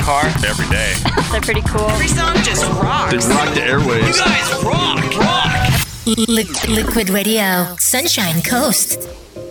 car every day. They're pretty cool. Every song just rocks. They rock the airwaves. You guys rock. Liquid Radio, Sunshine Coast.